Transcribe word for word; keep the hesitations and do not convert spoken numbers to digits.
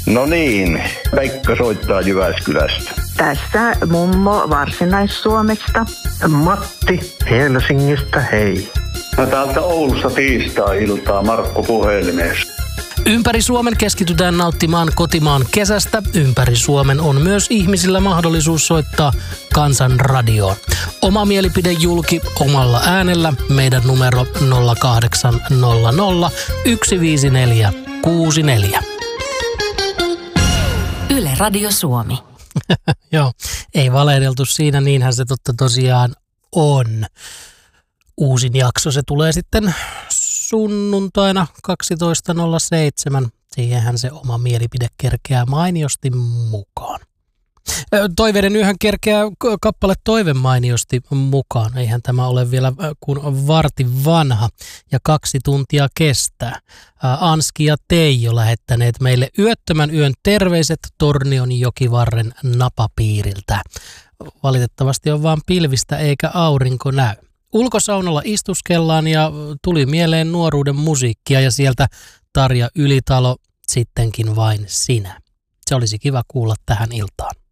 No niin, Pekka soittaa Jyväskylästä. Tässä mummo Varsinais-Suomesta. Matti Helsingistä, hei. No täältä Oulusta tiistai-iltaa Markku puhelimessa. Ympäri Suomen keskitytään nauttimaan kotimaan kesästä. Ympäri Suomen on myös ihmisillä mahdollisuus soittaa Kansanradioon. Oma mielipide julki omalla äänellä. Meidän numero nolla kahdeksan nolla nolla yksi viisi neljä kuusi neljä. Yle Radio Suomi. Joo, ei valehdeltu siinä, niinhän se totta tosiaan on. Uusin jakso, se tulee sitten sunnuntaina kaksitoista nolla seitsemän. Siihenhän se oma mielipide kerkeää mainiosti mukaan. Toiveiden yöhän kerkeää kappale Toive mainiosti mukaan. Eihän tämä ole vielä kuin vartin vanha ja kaksi tuntia kestää. Anski ja Teijo lähettäneet meille yöttömän yön terveiset Tornion jokivarren napapiiriltä. Valitettavasti on vaan pilvistä eikä aurinko näy. Ulkosaunalla istuskellaan ja tuli mieleen nuoruuden musiikkia ja sieltä Tarja Ylitalo, sittenkin vain sinä. Se olisi kiva kuulla tähän iltaan.